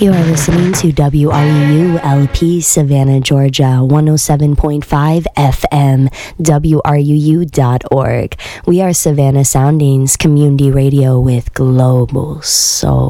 You are listening to WRUU LP Savannah, Georgia, 107.5 FM, WRUU.org. We are Savannah Soundings Community Radio with Global Soul.